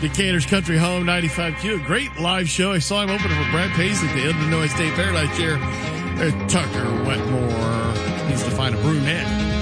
Decatur's Country Home 95Q. A great live show. I saw him opening for Brad Paisley at the Illinois State Fair last year. Tucker Wetmore needs to find a brunette.